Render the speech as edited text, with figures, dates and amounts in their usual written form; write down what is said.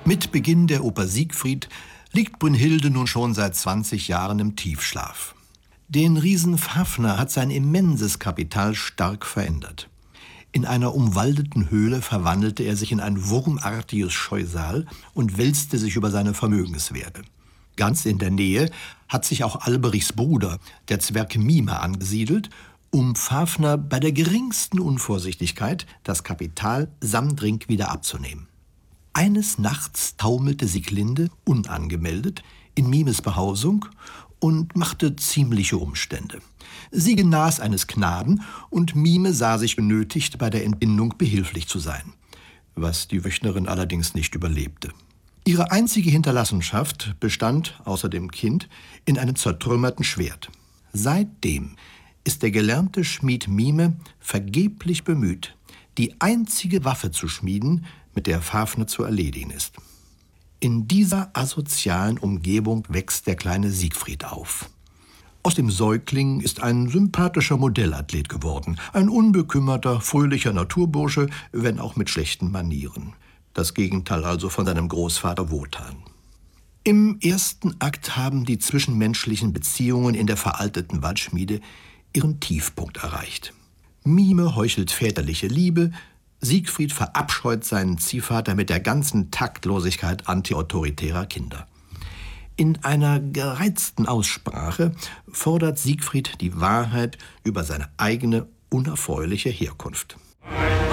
Mit Beginn der Oper Siegfried liegt Brünnhilde nun schon seit 20 Jahren im Tiefschlaf. Den Riesen Fafner hat sein immenses Kapital stark verändert. In einer umwaldeten Höhle verwandelte er sich in ein wurmartiges Scheusal und wälzte sich über seine Vermögenswerte. Ganz in der Nähe hat sich auch Alberichs Bruder, der Zwerg Mime, angesiedelt, um Fafner bei der geringsten Unvorsichtigkeit das Kapital samt Ring wieder abzunehmen. Eines Nachts taumelte Sieglinde, unangemeldet, in Mimes Behausung und machte ziemliche Umstände. Sie genas eines Knaben und Mime sah sich genötigt, bei der Entbindung behilflich zu sein, was die Wöchnerin allerdings nicht überlebte. Ihre einzige Hinterlassenschaft bestand, außer dem Kind, in einem zertrümmerten Schwert. Seitdem ist der gelernte Schmied Mime vergeblich bemüht, die einzige Waffe zu schmieden, mit der Fafner zu erledigen ist. In dieser asozialen Umgebung wächst der kleine Siegfried auf. Aus dem Säugling ist ein sympathischer Modellathlet geworden, ein unbekümmerter, fröhlicher Naturbursche, wenn auch mit schlechten Manieren. Das Gegenteil also von seinem Großvater Wotan. Im ersten Akt haben die zwischenmenschlichen Beziehungen in der veralteten Waldschmiede ihren Tiefpunkt erreicht. Mime heuchelt väterliche Liebe, Siegfried verabscheut seinen Ziehvater mit der ganzen Taktlosigkeit antiautoritärer Kinder. In einer gereizten Aussprache fordert Siegfried die Wahrheit über seine eigene unerfreuliche Herkunft.